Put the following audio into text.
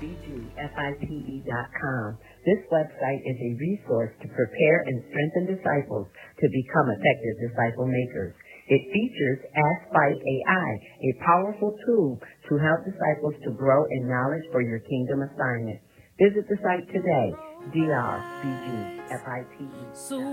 drbgfipe.com. This website is a resource to prepare and strengthen disciples to become effective disciple makers. It features Ask Fight AI, a powerful tool to help disciples to grow in knowledge for your kingdom assignment. Visit the site today, drbgfipe.